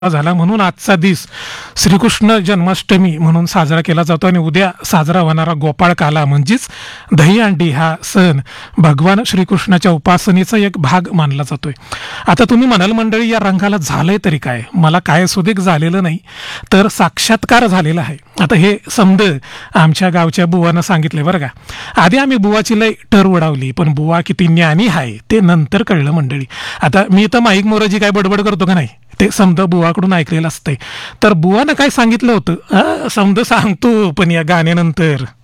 झाला म्हणून आजचा दिवस श्रीकृष्ण जन्माष्टमी म्हणून साजरा केला जातो आणि उद्या साजरा होणारा गोपाळ काला म्हणजेच दहीहंडी हा सण भगवान श्रीकृष्णाच्या उपासनेचा एक भाग मानला जातोय. आता तुम्ही म्हणाल मंडळी या रंगाला झालंय तरी काय, मला काय सुदेक झालेलं नाही तर साक्षात्कार झालेला आहे. आता हे समज आमच्या गावच्या बुवानं सांगितले बरं का. आधी आम्ही बुवाची लय टर उडावली पण बुवा किती ज्ञानी आहे ते नंतर कळलं मंडळी. आता मी तर माईक मोराजी काय बडबड करतो का नाही ते समजा बुवाकडून ऐकलेलं असतंय. तर बुवानं काय सांगितलं होतं समजा सांगतो पण या गाण्यानंतर.